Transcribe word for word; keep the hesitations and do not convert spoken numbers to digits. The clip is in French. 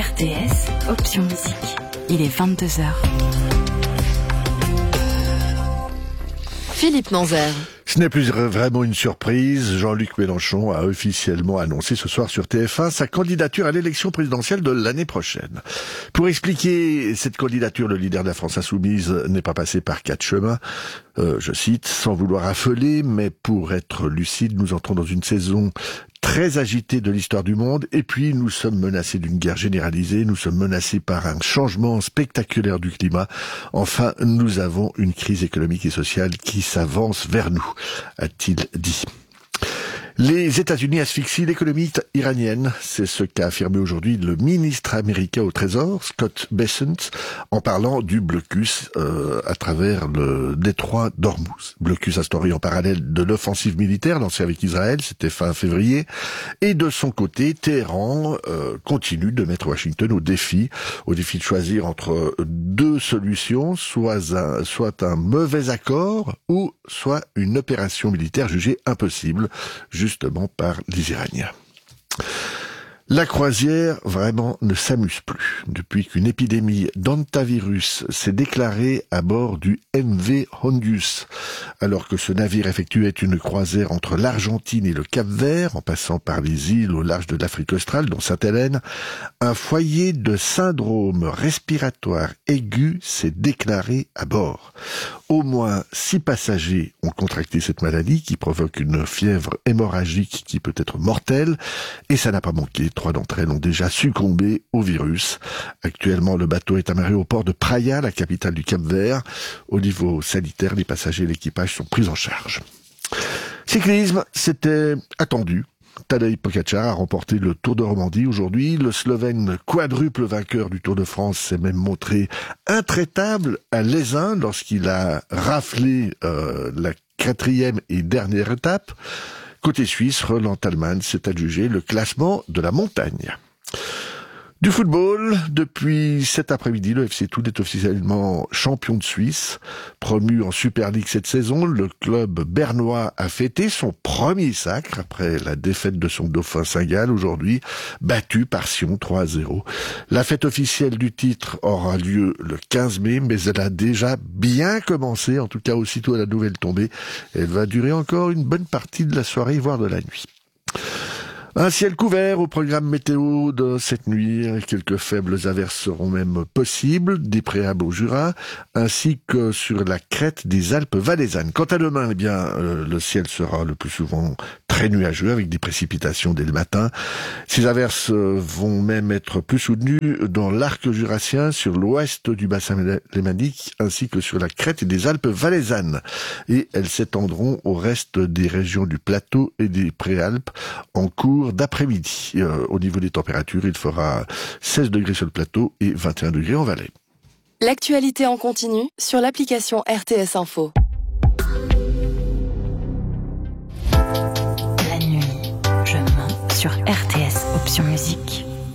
R T S, option musique. Il est vingt-deux heures. Philippe Manzère. Ce n'est plus vraiment une surprise. Jean-Luc Mélenchon a officiellement annoncé ce soir sur T F un sa candidature à l'élection présidentielle de l'année prochaine. Pour expliquer cette candidature, le leader de la France Insoumise n'est pas passé par quatre chemins. Euh, je cite, sans vouloir affoler, mais pour être lucide, nous entrons dans une saison très agitée de l'histoire du monde, et puis nous sommes menacés d'une guerre généralisée, nous sommes menacés par un changement spectaculaire du climat. Enfin, nous avons une crise économique et sociale qui s'avance vers nous, a-t-il dit. Les États-Unis asphyxient l'économie iranienne, c'est ce qu'a affirmé aujourd'hui le ministre américain au Trésor, Scott Bessent, en parlant du blocus euh, à travers le détroit d'Ormuz. Blocus instauré en parallèle de l'offensive militaire lancée avec Israël, c'était fin février, et de son côté, Téhéran euh, continue de mettre Washington au défi, au défi de choisir entre deux solutions, soit un, soit un mauvais accord ou soit une opération militaire jugée impossible, justement par les Iraniens. La croisière, vraiment, ne s'amuse plus. Depuis qu'une épidémie d'hantavirus s'est déclarée à bord du M V Hondius, alors que ce navire effectuait une croisière entre l'Argentine et le Cap-Vert, en passant par les îles au large de l'Afrique australe, dont Sainte-Hélène, un foyer de syndrome respiratoire aigu s'est déclaré à bord. Au moins six passagers ont contracté cette maladie qui provoque une fièvre hémorragique qui peut être mortelle, et ça n'a pas manqué. Trois d'entre elles ont déjà succombé au virus. Actuellement, le bateau est amarré au port de Praia, la capitale du Cap-Vert. Au niveau sanitaire, les passagers et l'équipage sont pris en charge. Cyclisme, c'était attendu. Tadej Pogačar a remporté le Tour de Romandie aujourd'hui. Le Slovène quadruple vainqueur du Tour de France s'est même montré intraitable à l'Aisin lorsqu'il a raflé euh, la quatrième et dernière étape. Côté suisse, Roland Tallmann s'est adjugé le classement de la montagne. Du football, depuis cet après-midi, le F C Thun est officiellement champion de Suisse. Promu en Super League cette saison, le club bernois a fêté son premier sacre après la défaite de son dauphin Saint-Gall aujourd'hui, battu par Sion trois à zéro. La fête officielle du titre aura lieu le quinze mai, mais elle a déjà bien commencé, en tout cas aussitôt à la nouvelle tombée. Elle va durer encore une bonne partie de la soirée, voire de la nuit. Un ciel couvert au programme météo de cette nuit. Quelques faibles averses seront même possibles, des préables au Jura, ainsi que sur la crête des Alpes valaisannes. Quant à demain, eh bien, euh, le ciel sera le plus souvent très nuageux avec des précipitations dès le matin. Ces averses vont même être plus soutenues dans l'arc jurassien, sur l'ouest du bassin lémanique, ainsi que sur la crête des Alpes valaisannes. Et elles s'étendront au reste des régions du plateau et des préalpes en cours d'après-midi. Euh, au niveau des températures, il fera seize degrés sur le plateau et vingt et un degrés en Valais. L'actualité en continu sur l'application R T S Info. La nuit, je mens sur R T S, option musique.